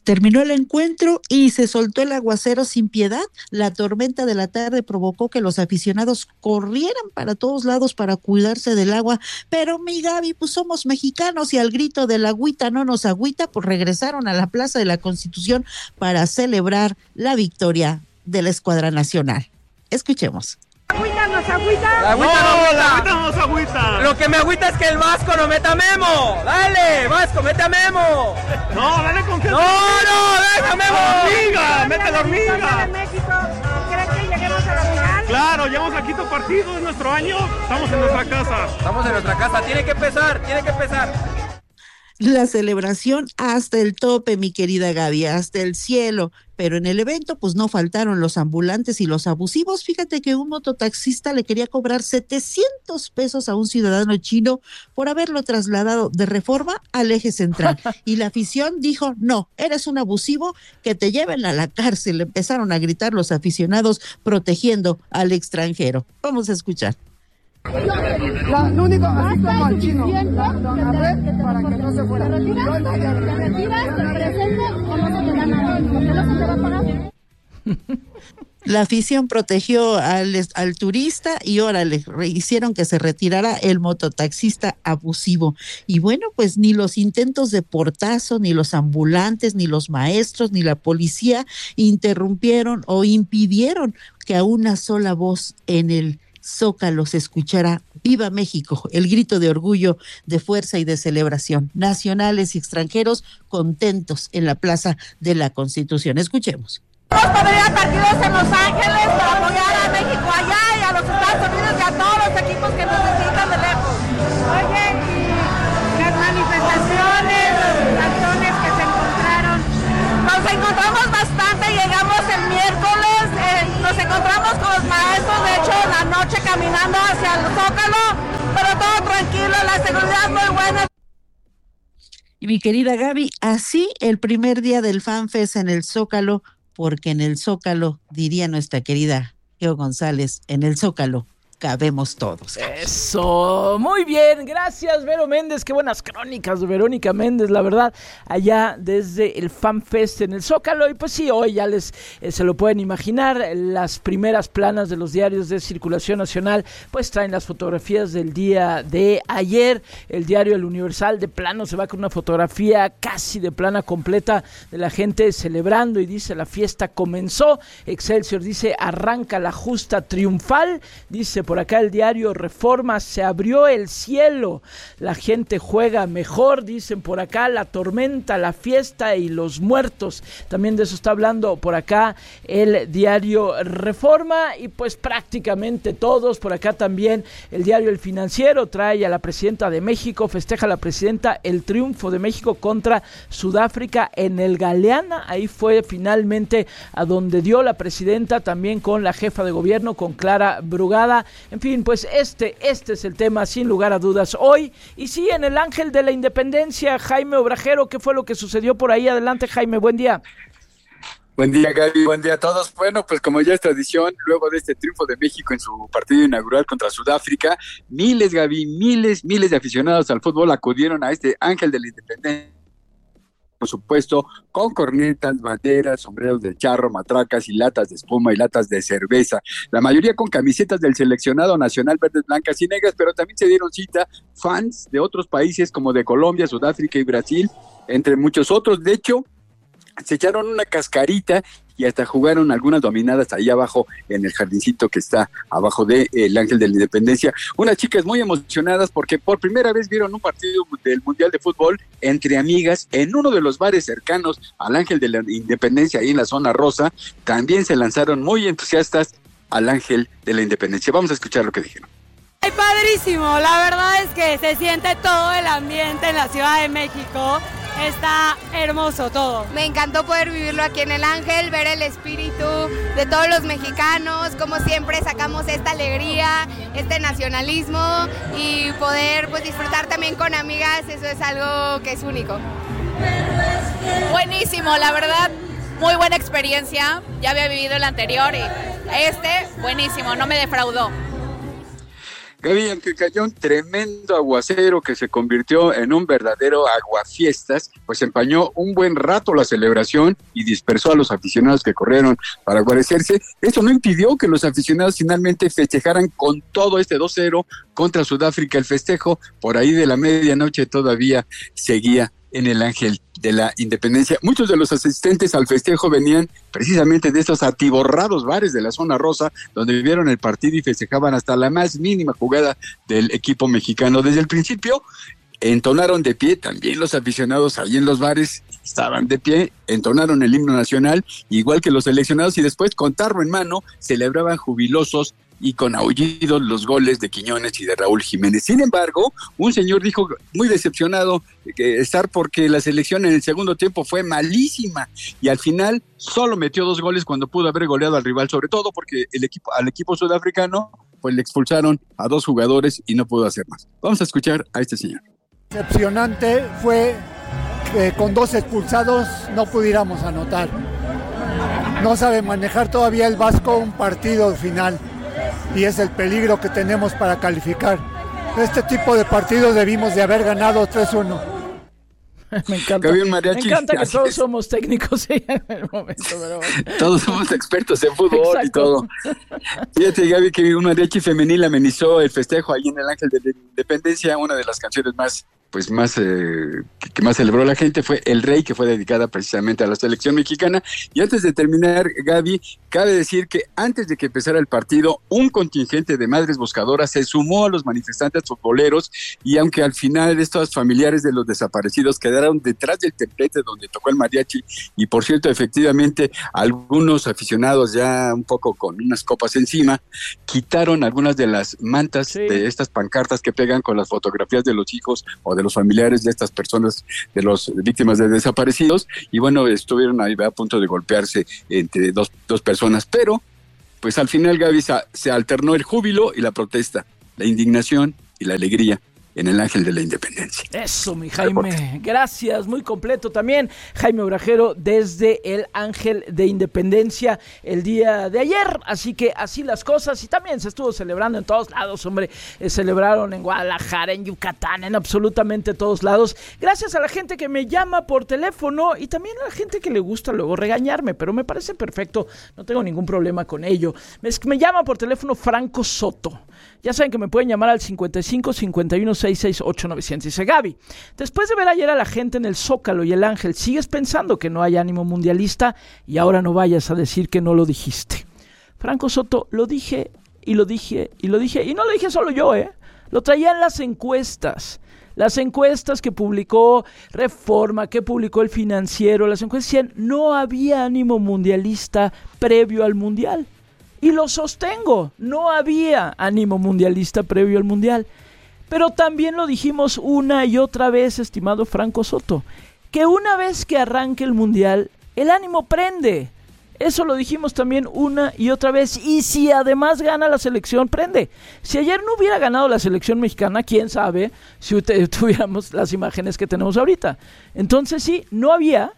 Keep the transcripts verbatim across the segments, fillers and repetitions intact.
Terminó el encuentro y se soltó el aguacero sin piedad. La tormenta de la tarde provocó que los aficionados corrieran para todos lados para cuidarse del agua, pero mi Gaby, pues somos mexicanos y al grito de la agüita no nos agüita, pues regresaron a la Plaza de la Constitución para celebrar la victoria de la escuadra nacional. Escuchemos. ¿Agüita nos agüita? La agüita no, no agüita. La agüita nos agüita. Lo que me agüita es que el Vasco no meta a Memo. Dale, Vasco, mete a Memo. No, dale con que... No, no, deja Memo. Hormiga, mete la hormiga. De México, ¿crees que lleguemos a la final? Claro, llevamos a quinto partido, es nuestro año, estamos en nuestra casa. Estamos en nuestra casa, tiene que empezar, tiene que empezar. La celebración hasta el tope, mi querida Gaby, hasta el cielo, pero en el evento pues no faltaron los ambulantes y los abusivos. Fíjate que un mototaxista le quería cobrar setecientos pesos a un ciudadano chino por haberlo trasladado de Reforma al Eje Central, y la afición dijo, no, eres un abusivo, que te lleven a la cárcel. Empezaron a gritar los aficionados protegiendo al extranjero. Vamos a escuchar. La, lo único, así como al chino, la, don Abel, para que no se fuera. ¿Te retiras? ¿Te retiras? ¿Te presento o no se te da nada? ¿Por qué no se te va a pagar? La afición protegió al, al turista y ahora le hicieron que se retirara el mototaxista abusivo. Y bueno, pues ni los intentos de portazo, ni los ambulantes, ni los maestros, ni la policía interrumpieron o impidieron que a una sola voz en el Zócalo se escuchará ¡Viva México!, el grito de orgullo, de fuerza y de celebración. Nacionales y extranjeros contentos en la Plaza de la Constitución. Escuchemos. Vamos a venir a partidos en Los Ángeles para apoyar a México allá y a los Estados Unidos y a todos los equipos que necesitan de lejos. Oye, y las manifestaciones, las acciones que se encontraron. Nos encontramos bastante, llegamos el miércoles, eh, nos encontramos con los maestros, de hecho, en la noche caminando hacia el Zócalo, pero todo tranquilo, la seguridad muy buena. Y mi querida Gaby, así el primer día del FanFest en el Zócalo, porque en el Zócalo, diría nuestra querida Geo González, en el Zócalo cabemos todos. Eso, muy bien, gracias Vero Méndez, qué buenas crónicas de Verónica Méndez, la verdad, allá desde el FanFest en el Zócalo. Y pues sí, hoy ya les eh, se lo pueden imaginar, las primeras planas de los diarios de circulación nacional pues traen las fotografías del día de ayer. El diario El Universal de plano se va con una fotografía casi de plana completa de la gente celebrando y dice la fiesta comenzó. Excelsior dice arranca la justa triunfal, dice por acá el diario Reforma, se abrió el cielo, la gente juega mejor, dicen por acá, la tormenta, la fiesta y los muertos. También de eso está hablando por acá el diario Reforma. Y pues prácticamente todos, por acá también el diario El Financiero trae a la presidenta de México, festeja a la presidenta el triunfo de México contra Sudáfrica en el Galeana. Ahí fue finalmente a donde dio la presidenta, también con la jefa de gobierno, con Clara Brugada. En fin, pues este, este es el tema sin lugar a dudas hoy. Y sí, en el Ángel de la Independencia, Jaime Obrajero, ¿qué fue lo que sucedió por ahí? Adelante, Jaime, buen día. Buen día, Gaby, buen día a todos. Bueno, pues como ya es tradición, luego de este triunfo de México en su partido inaugural contra Sudáfrica, miles, Gaby, miles, miles de aficionados al fútbol acudieron a este Ángel de la Independencia, por supuesto, con cornetas, banderas, sombreros de charro, matracas y latas de espuma y latas de cerveza. La mayoría con camisetas del seleccionado nacional verdes, blancas y negras, pero también se dieron cita fans de otros países como de Colombia, Sudáfrica y Brasil, entre muchos otros. De hecho, se echaron una cascarita y hasta jugaron algunas dominadas ahí abajo en el jardincito que está abajo del Ángel de la Independencia. Unas chicas muy emocionadas porque por primera vez vieron un partido del Mundial de Fútbol entre amigas en uno de los bares cercanos al Ángel de la Independencia, ahí en la zona rosa. También se lanzaron muy entusiastas al Ángel de la Independencia. Vamos a escuchar lo que dijeron. ¡Ay, padrísimo! La verdad es que se siente todo el ambiente en la Ciudad de México. Está hermoso todo. Me encantó poder vivirlo aquí en el Ángel, ver el espíritu de todos los mexicanos, como siempre sacamos esta alegría, este nacionalismo y poder pues disfrutar también con amigas, eso es algo que es único. Buenísimo, la verdad, muy buena experiencia, ya había vivido el anterior y este, buenísimo, no me defraudó. Gaby, aunque cayó un tremendo aguacero que se convirtió en un verdadero aguafiestas, pues empañó un buen rato la celebración y dispersó a los aficionados que corrieron para guarecerse. Eso no impidió que los aficionados finalmente festejaran con todo este dos cero contra Sudáfrica. El festejo por ahí de la medianoche todavía seguía en el Ángel de la Independencia. Muchos de los asistentes al festejo venían precisamente de estos atiborrados bares de la zona rosa, donde vivieron el partido y festejaban hasta la más mínima jugada del equipo mexicano. Desde el principio entonaron de pie, también los aficionados ahí en los bares estaban de pie, entonaron el himno nacional, igual que los seleccionados, y después con tarro en mano celebraban jubilosos y con aullidos los goles de Quiñones y de Raúl Jiménez. Sin embargo, un señor dijo muy decepcionado que estar porque la selección en el segundo tiempo fue malísima y al final solo metió dos goles cuando pudo haber goleado al rival, sobre todo porque el equipo, al equipo sudafricano pues le expulsaron a dos jugadores y no pudo hacer más. Vamos a escuchar a este señor. Decepcionante fue que con dos expulsados no pudiéramos anotar. No sabe manejar todavía el Vasco un partido final. Y es el peligro que tenemos para calificar. Este tipo de partidos debimos de haber ganado tres uno. Me encanta, me encanta que todos somos técnicos en el momento. Pero bueno. Todos somos expertos en fútbol. Exacto. Y todo. Fíjate, Gaby, que un mariachi femenil amenizó el festejo ahí en el Ángel de la Independencia. Una de las canciones más, pues más, eh, que, que más celebró la gente fue El Rey, que fue dedicada precisamente a la selección mexicana. Y antes de terminar, Gaby, cabe decir que antes de que empezara el partido, un contingente de madres buscadoras se sumó a los manifestantes futboleros, y aunque al final estos familiares de los desaparecidos quedaron detrás del templete donde tocó el mariachi, y por cierto, efectivamente, algunos aficionados ya un poco con unas copas encima, quitaron algunas de las mantas sí. de estas pancartas que pegan con las fotografías de los hijos o de los familiares de estas personas, de las víctimas de desaparecidos, y bueno, estuvieron ahí a punto de golpearse entre dos, dos personas, pero pues al final, Gaby, se alternó el júbilo y la protesta, la indignación y la alegría en el Ángel de la Independencia. Eso, mi Jaime, gracias, muy completo también. Jaime Obrajero desde el Ángel de Independencia el día de ayer, así que así las cosas, y también se estuvo celebrando en todos lados, hombre, eh, celebraron en Guadalajara, en Yucatán, en absolutamente todos lados, gracias a la gente que me llama por teléfono y también a la gente que le gusta luego regañarme, pero me parece perfecto, no tengo ningún problema con ello. Me, me llama por teléfono Franco Soto. Ya saben que me pueden llamar al cincuenta y cinco, cincuenta y uno, sesenta y seis, ocho novecientos. Dice Gaby, después de ver ayer a la gente en el Zócalo y el Ángel, ¿sigues pensando que no hay ánimo mundialista? Y ahora no vayas a decir que no lo dijiste. Franco Soto, lo dije y lo dije y lo dije. Y no lo dije solo yo, ¿eh? Lo traía en las encuestas. Las encuestas que publicó Reforma, que publicó El Financiero, las encuestas decían no había ánimo mundialista previo al Mundial. Y lo sostengo, no había ánimo mundialista previo al Mundial. Pero también lo dijimos una y otra vez, estimado Franco Soto, que una vez que arranque el Mundial, el ánimo prende. Eso lo dijimos también una y otra vez. Y si además gana la selección, prende. Si ayer no hubiera ganado la selección mexicana, quién sabe si tuviéramos las imágenes que tenemos ahorita. Entonces sí, no había...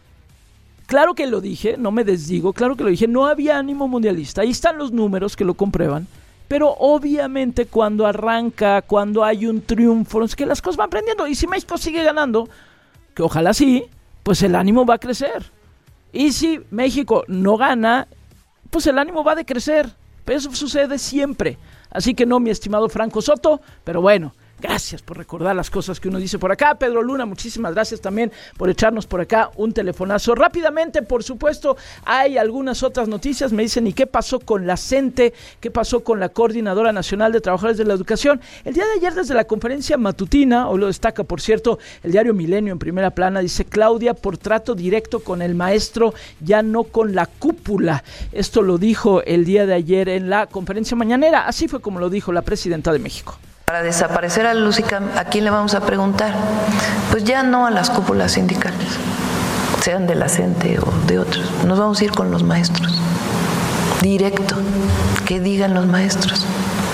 Claro que lo dije, no me desdigo, claro que lo dije, no había ánimo mundialista, ahí están los números que lo comprueban, pero obviamente cuando arranca, cuando hay un triunfo, es que las cosas van aprendiendo, y si México sigue ganando, que ojalá sí, pues el ánimo va a crecer, y si México no gana, pues el ánimo va a decrecer, pero eso sucede siempre, así que no, mi estimado Franco Soto, pero bueno, gracias por recordar las cosas que uno dice por acá. Pedro Luna, muchísimas gracias también por echarnos por acá un telefonazo. Rápidamente, por supuesto, hay algunas otras noticias. Me dicen, ¿y qué pasó con la CENTE? ¿Qué pasó con la Coordinadora Nacional de Trabajadores de la Educación? El día de ayer, desde la conferencia matutina, hoy lo destaca, por cierto, el diario Milenio en primera plana, dice Claudia, por trato directo con el maestro, ya no con la cúpula. Esto lo dijo el día de ayer en la conferencia mañanera. Así fue como lo dijo la presidenta de México. Para desaparecer a Lúcica, ¿a quién le vamos a preguntar? Pues ya no a las cúpulas sindicales, sean de la CENTE o de otros. Nos vamos a ir con los maestros. Directo. ¿Qué digan los maestros?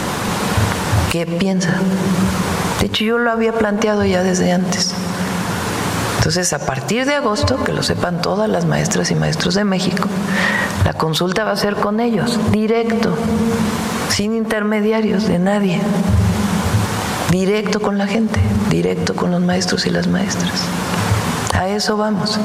¿Qué piensan? De hecho, yo lo había planteado ya desde antes. Entonces, a partir de agosto, que lo sepan todas las maestras y maestros de México, la consulta va a ser con ellos, directo. sin intermediarios de nadie, directo con la gente, directo con los maestros y las maestras. A eso vamos.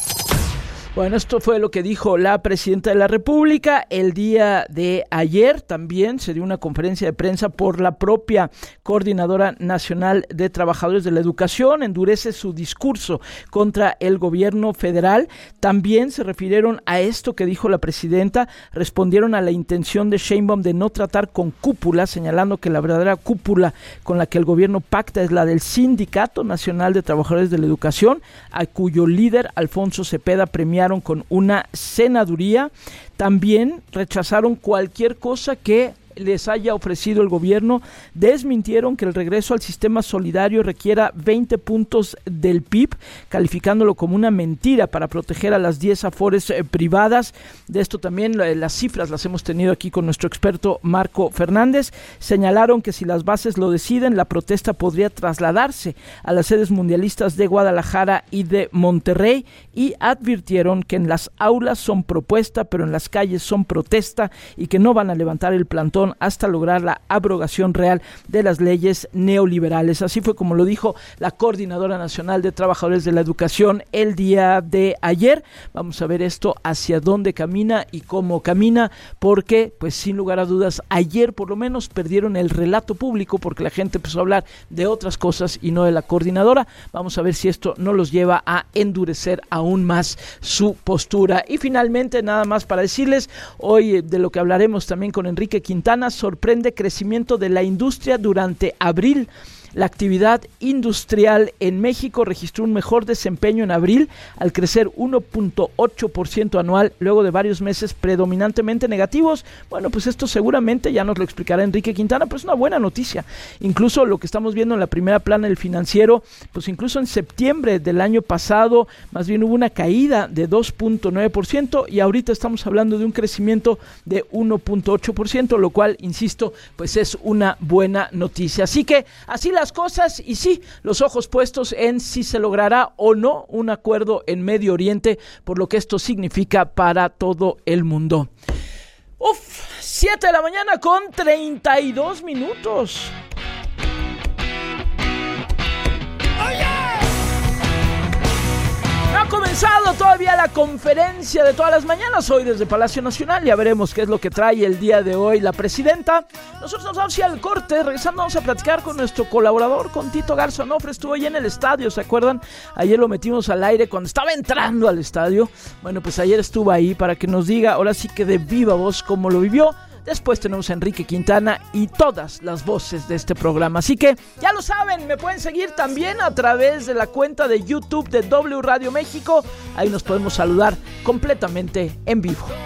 Bueno, esto fue lo que dijo la presidenta de la República. El día de ayer también se dio una conferencia de prensa por la propia Coordinadora Nacional de Trabajadores de la Educación. Endurece su discurso contra el gobierno federal. También se refirieron a esto que dijo la presidenta. Respondieron a la intención de Sheinbaum de no tratar con cúpula, señalando que la verdadera cúpula con la que el gobierno pacta es la del Sindicato Nacional de Trabajadores de la Educación, a cuyo líder, Alfonso Cepeda, premió con una senaduría. También rechazaron cualquier cosa que les haya ofrecido el gobierno, desmintieron que el regreso al sistema solidario requiera veinte puntos del P I B, calificándolo como una mentira para proteger a las diez afores eh, privadas. De esto también eh, las cifras las hemos tenido aquí con nuestro experto Marco Fernández. Señalaron que si las bases lo deciden, la protesta podría trasladarse a las sedes mundialistas de Guadalajara y de Monterrey, y advirtieron que en las aulas son propuesta, pero en las calles son protesta, y que no van a levantar el plantón hasta lograr la abrogación real de las leyes neoliberales. Así fue como lo dijo la Coordinadora Nacional de Trabajadores de la Educación el día de ayer. Vamos a ver esto hacia dónde camina y cómo camina, porque pues sin lugar a dudas ayer por lo menos perdieron el relato público porque la gente empezó a hablar de otras cosas y no de la coordinadora. Vamos a ver si esto no los lleva a endurecer aún más su postura. Y finalmente, nada más para decirles, hoy de lo que hablaremos también con Enrique Quintana, sorprende crecimiento de la industria durante abril. La actividad industrial en México registró un mejor desempeño en abril al crecer uno punto ocho por ciento anual luego de varios meses predominantemente negativos. Bueno, pues esto seguramente ya nos lo explicará Enrique Quintana, pero es una buena noticia. Incluso lo que estamos viendo en la primera plana del Financiero, pues incluso en septiembre del año pasado, más bien hubo una caída de dos punto nueve por ciento y ahorita estamos hablando de un crecimiento de uno punto ocho por ciento, lo cual, insisto, pues es una buena noticia. Así que así la las cosas y sí, los ojos puestos en si se logrará o no un acuerdo en Medio Oriente, por lo que esto significa para todo el mundo. Uf, siete de la mañana con treinta y dos minutos. No ha comenzado todavía la conferencia de todas las mañanas hoy desde Palacio Nacional. Ya veremos qué es lo que trae el día de hoy la presidenta. Nosotros nos vamos a ir al corte. Regresando vamos a platicar con nuestro colaborador, con Tito Garza Onofre. Estuvo ahí en el estadio, ¿se acuerdan? Ayer lo metimos al aire cuando estaba entrando al estadio. Bueno, pues ayer estuvo ahí para que nos diga, ahora sí que de viva voz, cómo lo vivió. Después tenemos a Enrique Quintana y todas las voces de este programa. Así que ya lo saben, me pueden seguir también a través de la cuenta de YouTube de W Radio México. Ahí nos podemos saludar completamente en vivo.